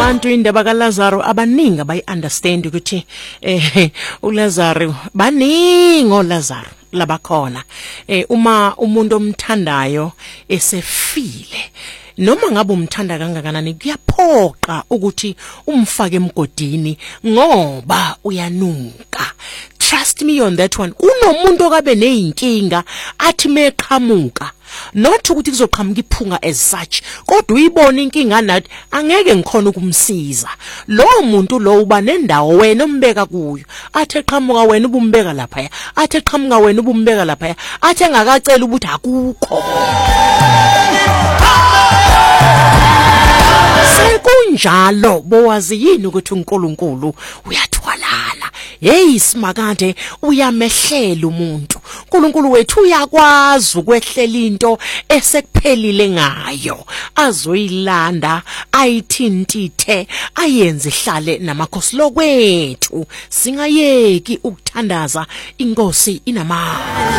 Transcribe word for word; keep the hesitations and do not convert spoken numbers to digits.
abantu indaba kaLazaro abaningi abayi-understand ukuthi eh uLazaro baningi oLazaro labakhona eh uma umuntu omthandayo esefile noma ngabe umthanda kangakanani kuyaphoqa ukuthi umfake emgodini ngoba uyanuka. Trust me on that one. Kunomuntu okabe nezinkinga athi meqhamuka not ukuthi kuzoqhamuka iphunga as such kodwa uyibona inkinga nathi angeke ngikhona ukumsiza. Lo muntu lo uba nendawo wena umbeka kuyo athe qhamuka wena ubumbeka lapha athe qhamuka wena ubumbeka lapha athe ngakacela ukuthi akukho sekunjalo bowazi yini ukuthi uNkulunkulu uyathwalala. Hey simakade uyamehlela umuntu. uNkulunkulu wethu uyakwazi ukwehlela into esekuphelile ngayo azoyilanda ayithintithe ayenze ihlale namakhosi lokwethu. Singayeki ukuthandaza inkosi inamandla.